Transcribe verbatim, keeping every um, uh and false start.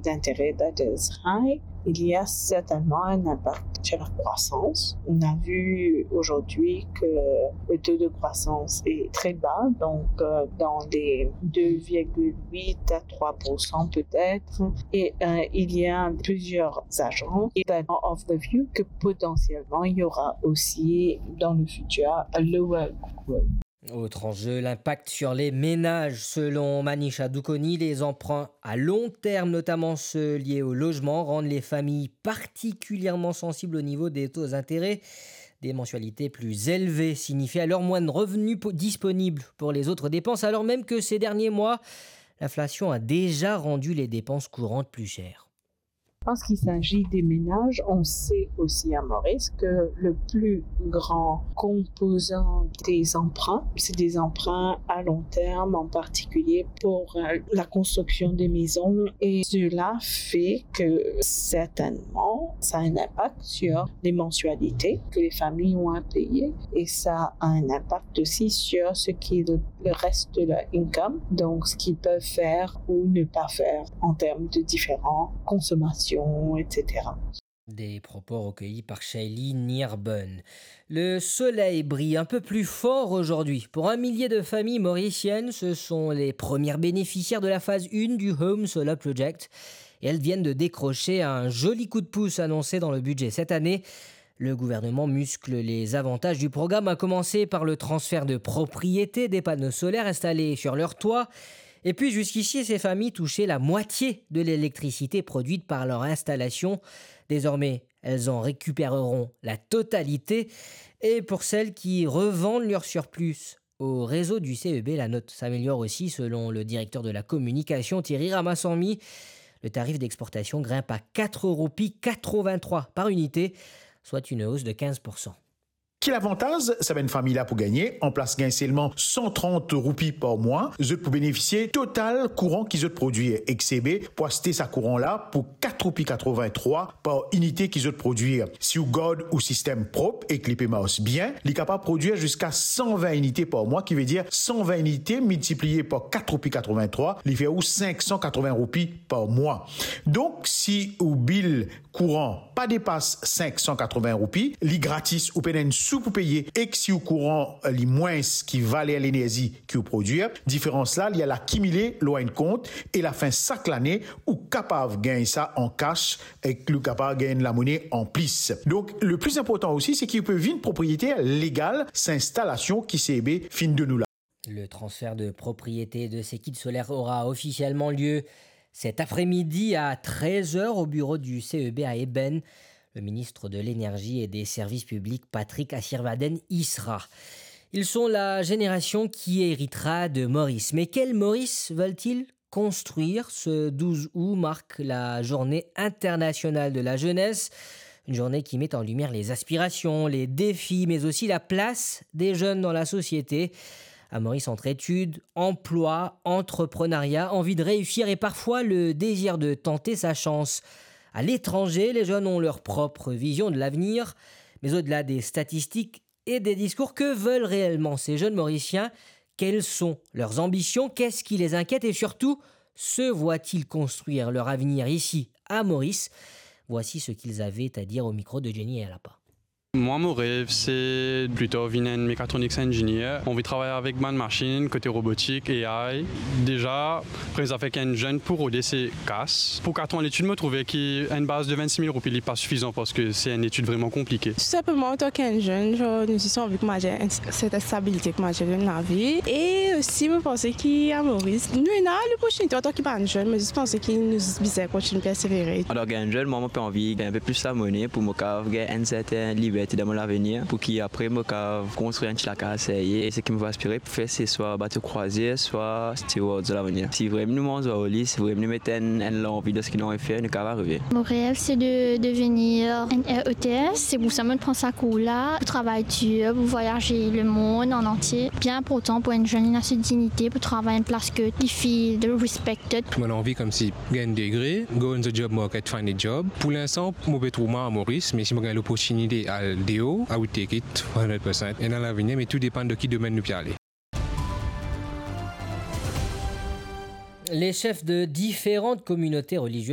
d'intérêt that is high, il y a certainement un impact sur la croissance. On a vu aujourd'hui que le taux de croissance est très bas, donc euh, dans les deux virgule huit à trois pour cent peut-être. Et euh, il y a plusieurs agences qui sont of the view que potentiellement il y aura aussi dans le futur un lower growth. Autre enjeu, l'impact sur les ménages. Selon Manisha Doukoni, les emprunts à long terme, notamment ceux liés au logement, rendent les familles particulièrement sensibles au niveau des taux d'intérêt. Des mensualités plus élevées signifient alors moins de revenus disponibles pour les autres dépenses, alors même que ces derniers mois, l'inflation a déjà rendu les dépenses courantes plus chères. En ce qui s'agit des ménages, on sait aussi à Maurice que le plus grand composant des emprunts, c'est des emprunts à long terme, en particulier pour la construction des maisons. Et cela fait que certainement, ça a un impact sur les mensualités que les familles ont à payer. Et ça a un impact aussi sur ce qui est le, le reste de leur income, donc ce qu'ils peuvent faire ou ne pas faire en termes de différentes consommations, et cetera. Des propos recueillis par Shaili Nirben. Le soleil brille un peu plus fort aujourd'hui. Pour un millier de familles mauriciennes, ce sont les premières bénéficiaires de la phase un du Home Solar Project. Et elles viennent de décrocher un joli coup de pouce annoncé dans le budget cette année. Le gouvernement muscle les avantages du programme, à commencer par le transfert de propriété des panneaux solaires installés sur leur toit. Et puis jusqu'ici, ces familles touchaient la moitié de l'électricité produite par leur installation. Désormais, elles en récupéreront la totalité. Et pour celles qui revendent leur surplus au réseau du C E B, la note s'améliore aussi selon le directeur de la communication Thierry Ramassammy. Le tarif d'exportation grimpe à quatre euros quatre-vingt-trois par unité, soit une hausse de quinze pour cent. Quel avantage ça va une famille là pour gagner? En place gain seulement cent trente roupies par mois. Vous pour bénéficier total courant qu'ils ont produit X C B pour acheter sa courant là pour quatre roupies quatre-vingt-trois par unité qu'ils ont produit. Si vous gardez ou système propre et clipé mouse bien, il est capable de produire jusqu'à cent vingt unités par mois, qui veut dire cent vingt unités multipliées par quatre roupies quatre-vingt-trois, il fait ou cinq cent quatre-vingts roupies par mois. Donc, si ou bill courant pas dépasse cinq cent quatre-vingts roupies, li gratis ou peine sous pour payer et que si au courant li moins qui valait l'énergie que vous produire, différence là, il y a l'accumulé loin de compte et la fin chaque l'année ou capable gagner ça en cash et que le capable gagner la monnaie en plus. Donc le plus important aussi c'est qu'il peut vivre une propriété légale, cette installation qui C E B fin de nous là. Le transfert de propriété de ces kits solaires aura officiellement lieu cet après-midi à treize heures au bureau du C E B à Eben. Le ministre de l'Énergie et des Services publics, Patrick Assirvaden, y sera. Ils sont la génération qui héritera de Maurice. Mais quel Maurice veulent-ils construire? Ce douze août marque la journée internationale de la jeunesse. Une journée qui met en lumière les aspirations, les défis, mais aussi la place des jeunes dans la société. À Maurice, entre études, emploi, entrepreneuriat, envie de réussir et parfois le désir de tenter sa chance. À l'étranger, les jeunes ont leur propre vision de l'avenir, mais au-delà des statistiques et des discours, que veulent réellement ces jeunes Mauriciens? Quelles sont leurs ambitions? Qu'est-ce qui les inquiète? Et surtout, se voient-ils construire leur avenir ici, à Maurice? Voici ce qu'ils avaient à dire au micro de Jenny Alapa. Moi, mon rêve, c'est plutôt devenir un mécatronics engineer. On veut travailler avec man machine, côté robotique, A I. Déjà, après, ça fait qu'un jeune pour roder ses casses. Pour quatre ans l'étude, me trouvait qu'une base de vingt-six mille roupies n'est pas suffisant parce que c'est une étude vraiment compliquée. Tout simplement, en tant qu'un jeune, je nous sommes envie que j'ai cette stabilité que j'ai dans la vie. Et aussi, je pense qu'à Maurice, nous avons l'opportunité en tant que jeune, mais je pense qu'il nous bisait continuer à persévérer. En tant qu'un jeune, moi, j'ai envie d'un peu plus de monnaie pour me faire une certaine liberté dans mon avenir, pour qu'après me construire un petit lac et ce qui me va aspirer pour faire c'est soit bateau croisière, soit steward de l'avenir. Si vraiment nous mangeons au lit, si vraiment nous mettons l'envie de ce qu'ils ont fait, nous allons arriver. Mon rêve c'est de devenir un R E T S, c'est pour ça que je prends ça cool là, pour travailler dur, pour voyager le monde en entier. Bien important pour une jeune assez de dignité, pour travailler à une place que les filles de respected. Mon envie comme si gagner un degré, go in the job market, find a job. Pour l'instant, je vais trouver à Maurice, mais si je gagne l'opportunité à D O, I would take it one hundred percent. Et dans l'avenir, mais tout dépend de qui domaine nous peut aller. Les chefs de différentes communautés religieuses